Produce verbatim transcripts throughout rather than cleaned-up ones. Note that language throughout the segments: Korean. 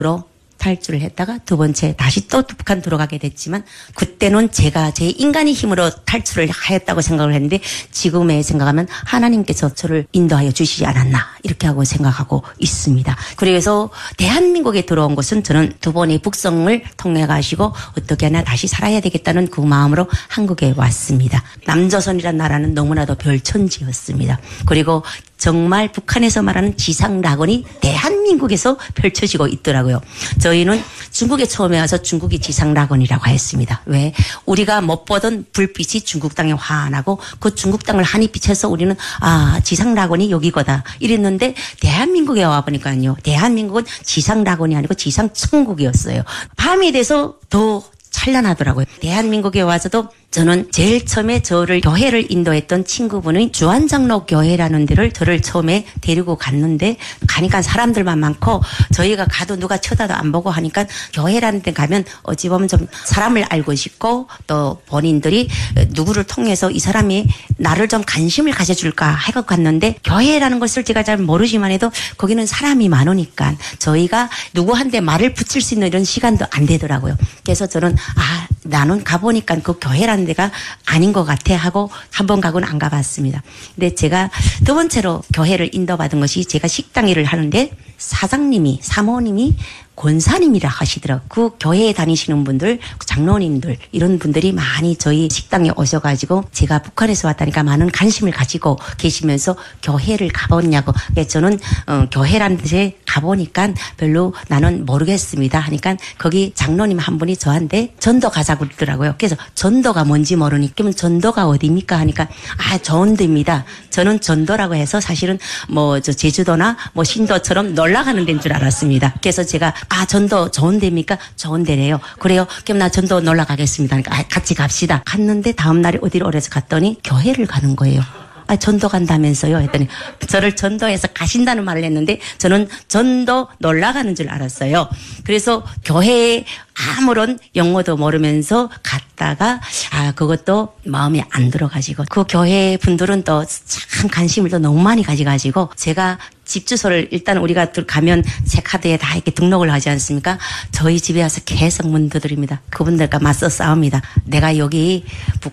탈주를 했다가 두 번째 다시 또 북한 들어가게 됐지만 그때는 제가 제 인간의 힘으로 탈출을 하였다고 생각을 했는데 지금에 생각하면 하나님께서 저를 인도하여 주시지 않았나 이렇게 하고 생각하고 있습니다. 그래서 대한민국에 들어온 것은 저는 두 번의 북성을 통해 가지고 어떻게 하나 다시 살아야 되겠다는 그 마음으로 한국에 왔습니다. 남조선이라는 나라는 너무나도 별천지였습니다. 그리고 정말 북한에서 말하는 지상낙원이 대한민국에서 펼쳐지고 있더라고요. 저희는 중국에 처음에 와서 중국이 지상낙원이라고 했습니다. 왜? 우리가 못 보던 불빛이 중국 땅에 환하고 그 중국 땅을 한이 비춰서 우리는 아 지상낙원이 여기거다 이랬는데 대한민국에 와보니까요. 대한민국은 지상낙원이 아니고 지상천국이었어요. 밤이 돼서 더 찬란하더라고요. 대한민국에 와서도 저는 제일 처음에 저를 교회를 인도했던 친구분의 주안장로 교회라는 데를 저를 처음에 데리고 갔는데 가니까 사람들만 많고 저희가 가도 누가 쳐다도 안 보고 하니까 교회라는 데 가면 어찌 보면 좀 사람을 알고 싶고 또 본인들이 누구를 통해서 이 사람이 나를 좀 관심을 가져줄까 해서 갔는데 교회라는 것을 제가 잘 모르지만 해도 거기는 사람이 많으니까 저희가 누구한테 말을 붙일 수 있는 이런 시간도 안 되더라고요. 그래서 저는 아 나는 가보니까 그 교회라는 데가 아닌 것 같아 하고 한 번 가고는 안 가봤습니다. 근데 제가 두 번째로 교회를 인도받은 것이 제가 식당 일을 하는데 사장님이 사모님이 권사님이라 하시더라고요. 그 교회에 다니시는 분들, 장로님들 이런 분들이 많이 저희 식당에 오셔가지고 제가 북한에서 왔다니까 많은 관심을 가지고 계시면서 교회를 가봤냐고. 저는 어, 교회라는 데 가보니까 별로 나는 모르겠습니다 하니까 거기 장로님 한 분이 저한테 전도 가자고 그러더라고요. 그래서 전도가 뭔지 모르니까 그러면 전도가 어디입니까 하니까 아 좋은 데입니다. 저는 전도라고 해서 사실은 뭐 저 제주도나 뭐 신도처럼 놀러 가는 데인 줄 알았습니다. 그래서 제가 아 전도 좋은 데입니까? 좋은 데래요. 그래요. 그럼 나 전도 놀러 가겠습니다. 그러니까 아, 같이 갑시다. 갔는데 다음 날에 어디로 오래서 갔더니 교회를 가는 거예요. 아, 전도 간다면서요? 했더니 저를 전도해서 가신다는 말을 했는데 저는 전도 놀러 가는 줄 알았어요. 그래서 교회에 아무런 영어도 모르면서 갔다가 아 그것도 마음에 안 들어가지고 그 교회 분들은 또 참 관심을 또 너무 많이 가져가지고 제가 집 주소를 일단 우리가 가면 제 카드에 다 이렇게 등록을 하지 않습니까? 저희 집에 와서 계속 문 두드립니다. 그분들과 맞서 싸웁니다. 내가 여기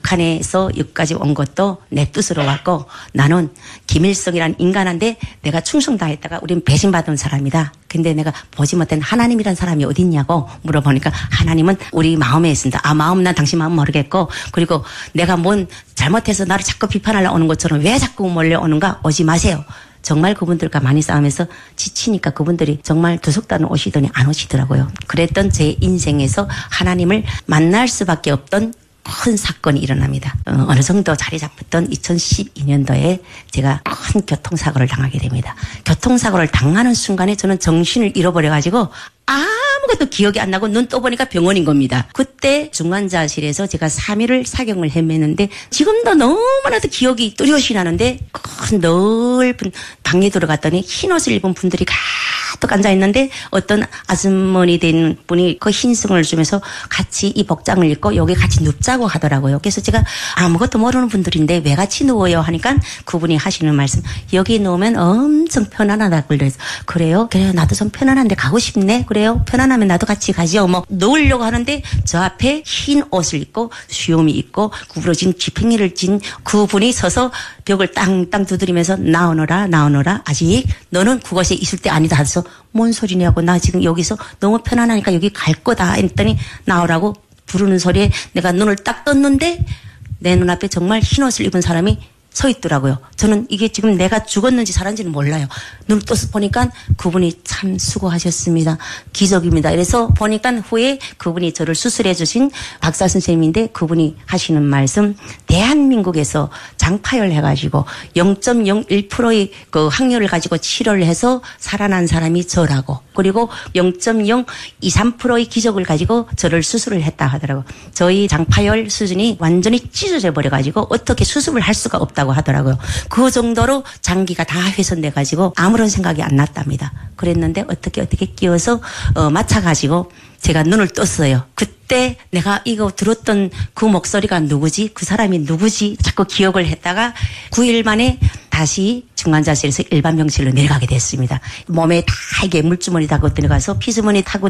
북한에서 여기까지 온 것도 내 뜻으로 왔고 나는 김일성이라는 인간한테 내가 충성 다했다가 우리는 배신받은 사람이다. 근데 내가 보지 못한 하나님이란 사람이 어디 있냐고 물어보니까 하나님은 우리 마음에 있습니다. 아 마음 난 당신 마음 모르겠고 그리고 내가 뭔 잘못해서 나를 자꾸 비판하려 오는 것처럼 왜 자꾸 몰려오는가 오지 마세요. 정말 그분들과 많이 싸우면서 지치니까 그분들이 정말 두 석 달은 오시더니 안 오시더라고요. 그랬던 제 인생에서 하나님을 만날 수밖에 없던 큰 사건이 일어납니다. 어, 어느 정도 자리 잡혔던 이천십이 년도에 제가 큰 교통사고를 당하게 됩니다. 교통사고를 당하는 순간에 저는 정신을 잃어버려가지고 아무것도 기억이 안 나고 눈 떠보니까 병원인 겁니다. 그때 중환자실에서 제가 삼 일을 사경을 헤매는데 지금도 너무나도 기억이 뚜렷이 나는데 큰 넓은 방에 들어갔더니 흰옷을 입은 분들이 가득 앉아있는데 어떤 아주머니 된 분이 그 흰승을 주면서 같이 이 복장을 입고 여기 같이 눕자고 하더라고요. 그래서 제가 아무것도 모르는 분들인데 왜 같이 누워요 하니까 그분이 하시는 말씀 여기 누우면 엄청 편안하다고 그래서 그래요? 그래요 나도 좀 편안한데 가고 싶네 그래요? 편안하면 나도 같이 가죠. 뭐 누우려고 하는데 저 앞에 흰 옷을 입고 수염이 있고 구부러진 지팽이를 진 그분이 서서 벽을 땅땅 두드리면서 나오너라 나오너라 아직 너는 그곳에 있을 때 아니다 해서 뭔 소리냐고 나 지금 여기서 너무 편안하니까 여기 갈 거다 했더니 나오라고 부르는 소리에 내가 눈을 딱 떴는데 내 눈앞에 정말 흰 옷을 입은 사람이 서 있더라고요. 저는 이게 지금 내가 죽었는지 살았는지는 몰라요. 눈을 떠서 보니까 그분이 참 수고하셨습니다. 기적입니다. 그래서 보니까 후에 그분이 저를 수술해 주신 박사 선생님인데 그분이 하시는 말씀 대한민국에서 장파열 해가지고 영 점 영일 퍼센트의 그 확률을 가지고 치료를 해서 살아난 사람이 저라고 그리고 영 점 영이삼 퍼센트의 기적을 가지고 저를 수술을 했다 하더라고요. 저희 장파열 수준이 완전히 찢어져 버려가지고 어떻게 수술을 할 수가 없다고 하더라고요. 그 정도로 장기가 다 훼손돼 가지고 아무런 생각이 안 났답니다. 그랬는데 어떻게 어떻게 끼워서 어, 맞춰가지고 제가 눈을 떴어요. 그때 내가 이거 들었던 그 목소리가 누구지? 그 사람이 누구지? 자꾸 기억을 했다가 구 일 만에 다시 중환자실에서 일반 병실로 내려가게 됐습니다. 몸에 다 이게 물주머니 타고 들어가서 피주머니 타고